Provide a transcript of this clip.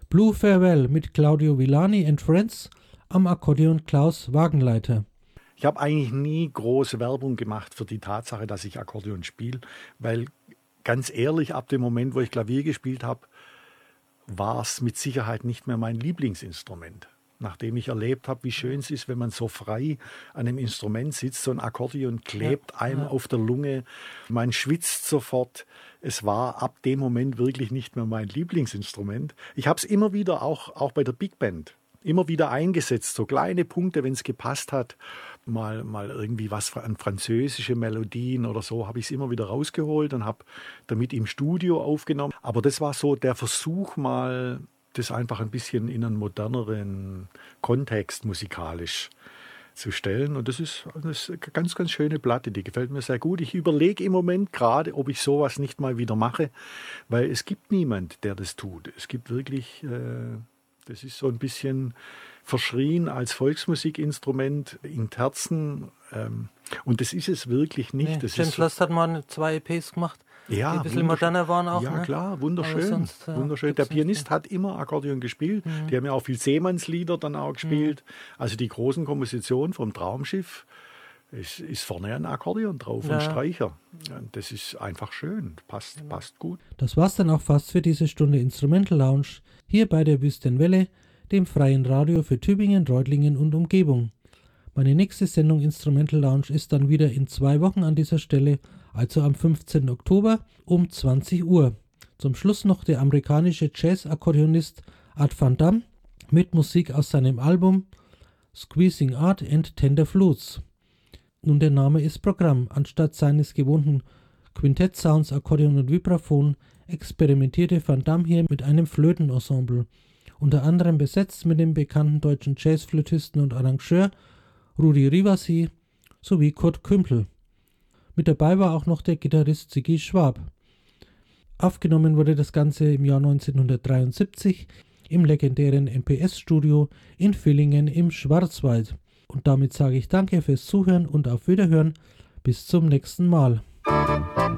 Blue Farewell mit Claudio Villani and Friends, am Akkordeon Klaus Wagenleiter. Ich habe eigentlich nie große Werbung gemacht für die Tatsache, dass ich Akkordeon spiele, weil ganz ehrlich, ab dem Moment, wo ich Klavier gespielt habe, war es mit Sicherheit nicht mehr mein Lieblingsinstrument. Nachdem ich erlebt habe, wie schön es ist, wenn man so frei an einem Instrument sitzt, so ein Akkordeon klebt einem auf der Lunge, man schwitzt sofort. Es war ab dem Moment wirklich nicht mehr mein Lieblingsinstrument. Ich habe es immer wieder, auch bei der Big Band, immer wieder eingesetzt, so kleine Punkte, wenn es gepasst hat. Mal irgendwie was an französische Melodien oder so, habe ich es immer wieder rausgeholt und habe damit im Studio aufgenommen. Aber das war so der Versuch mal, das einfach ein bisschen in einen moderneren Kontext musikalisch zu stellen. Und das ist eine ganz, ganz schöne Platte, die gefällt mir sehr gut. Ich überlege im Moment gerade, ob ich sowas nicht mal wieder mache, weil es gibt niemand, der das tut. Es gibt wirklich, das ist so ein bisschen verschrien als Volksmusikinstrument in Terzen. Und das ist es wirklich nicht. Nee, das James ist Last hat mal 2 EPs gemacht, ja, die ein bisschen moderner waren auch. Ja, ne? klar, wunderschön. Sonst, wunderschön. Der Pianist hat immer Akkordeon gespielt. Die haben ja auch viel Seemannslieder dann auch gespielt. Also die großen Kompositionen vom Traumschiff, es ist vorne ein Akkordeon drauf und Streicher. Das ist einfach schön, passt gut. Das war's dann auch fast für diese Stunde Instrumental Lounge hier bei der Wüstenwelle, dem freien Radio für Tübingen, Reutlingen und Umgebung. Meine nächste Sendung Instrumental Lounge ist dann wieder in 2 Wochen an dieser Stelle, also am 15. Oktober um 20 Uhr. Zum Schluss noch der amerikanische Jazz-Akkordeonist Art Van Dam mit Musik aus seinem Album Squeezing Art and Tender Flutes. Nun, der Name ist Programm. Anstatt seines gewohnten Quintett-Sounds, Akkordeon und Vibraphon experimentierte Van Dam hier mit einem Flötenensemble, unter anderem besetzt mit dem bekannten deutschen Jazzflötisten und Arrangeur Rudi Rivasi sowie Kurt Kümpel. Mit dabei war auch noch der Gitarrist Ziggy Schwab. Aufgenommen wurde das Ganze im Jahr 1973 im legendären MPS-Studio in Villingen im Schwarzwald. Und damit sage ich danke fürs Zuhören und auf Wiederhören. Bis zum nächsten Mal.